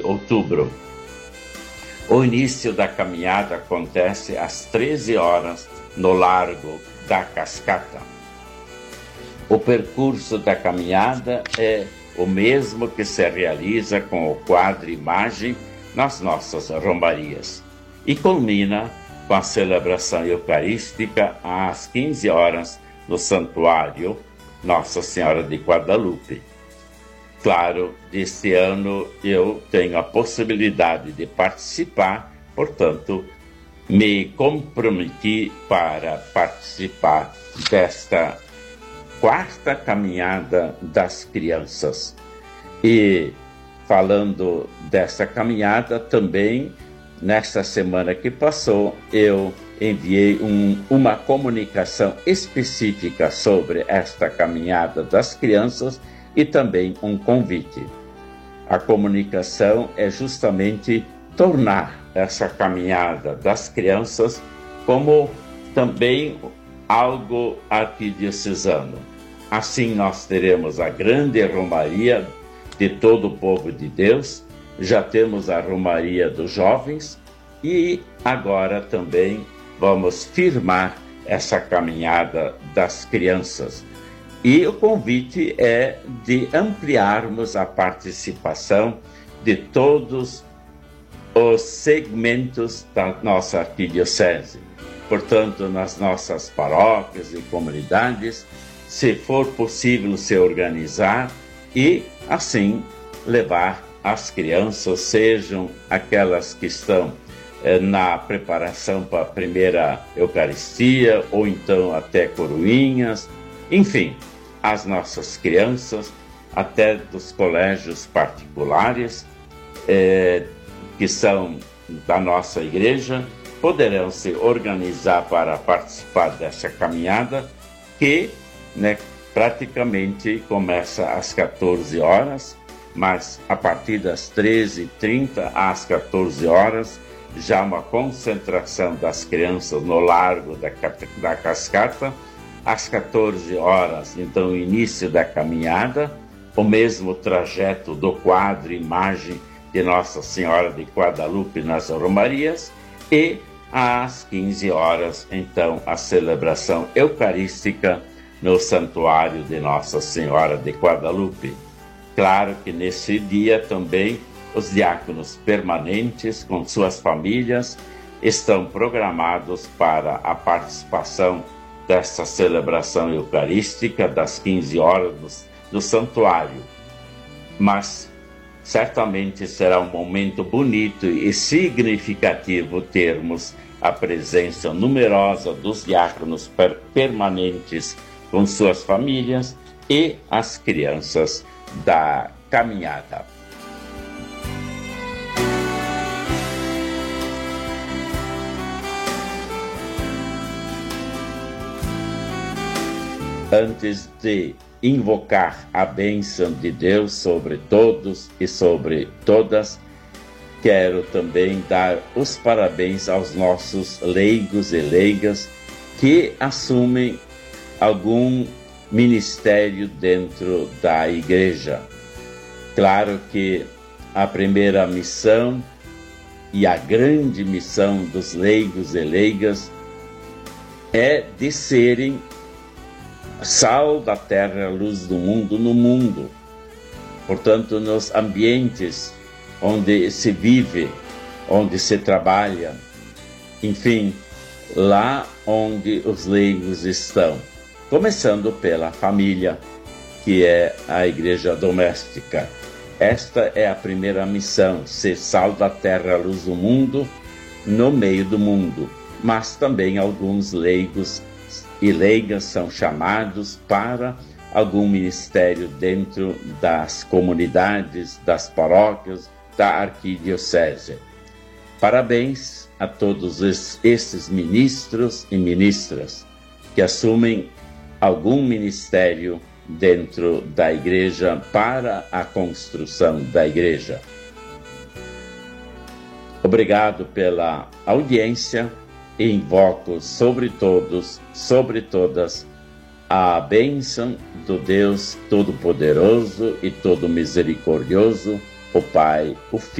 outubro. O início da caminhada acontece às 13 horas no Largo da Cascata. O percurso da caminhada é o mesmo que se realiza com o quadro imagem nas nossas romarias e culmina com a celebração eucarística às 15 horas no Santuário Nossa Senhora de Guadalupe. Claro, deste ano eu tenho a possibilidade de participar, portanto, me comprometi para participar desta quarta caminhada das crianças. E falando dessa caminhada também, nesta semana que passou, eu enviei uma comunicação específica sobre esta caminhada das crianças e também um convite. A comunicação é justamente tornar essa caminhada das crianças como também algo arquidiocesano. Assim nós teremos a grande romaria de todo o povo de Deus, já temos a romaria dos jovens e agora também vamos firmar essa caminhada das crianças. E o convite é de ampliarmos a participação de todos os segmentos da nossa arquidiocese. Portanto, nas nossas paróquias e comunidades, se for possível se organizar e, assim, levar as crianças, sejam aquelas que estão na preparação para a primeira Eucaristia, ou então até coroinhas, enfim, as nossas crianças, até dos colégios particulares, que são da nossa igreja, poderão se organizar para participar dessa caminhada, que praticamente começa às 14 horas, mas a partir das 13h30 às 14 horas, já uma concentração das crianças no Largo da Cascata. Às 14 horas, então, o início da caminhada, o mesmo trajeto do quadro imagem de Nossa Senhora de Guadalupe nas Romarias, e às 15 horas, então, a celebração eucarística no Santuário de Nossa Senhora de Guadalupe. Claro que nesse dia também os diáconos permanentes com suas famílias estão programados para a participação desta celebração eucarística das 15 horas no santuário. Mas certamente será um momento bonito e significativo termos a presença numerosa dos diáconos permanentes com suas famílias e as crianças da caminhada. Antes de invocar a bênção de Deus sobre todos e sobre todas, quero também dar os parabéns aos nossos leigos e leigas que assumem algum ministério dentro da igreja. Claro que a primeira missão e a grande missão dos leigos e leigas é de serem sal da terra, luz do mundo no mundo. Portanto, nos ambientes onde se vive, onde se trabalha, enfim, lá onde os leigos estão, começando pela família, que é a igreja doméstica. Esta é a primeira missão, ser sal da terra, luz do mundo, no meio do mundo. Mas também alguns leigos e leigas são chamados para algum ministério dentro das comunidades, das paróquias, da arquidiocese. Parabéns a todos esses ministros e ministras que assumem algum ministério dentro da igreja para a construção da igreja. Obrigado pela audiência e invoco sobre todos, sobre todas, a bênção do Deus Todo-Poderoso e Todo-Misericordioso, o Pai, o Filho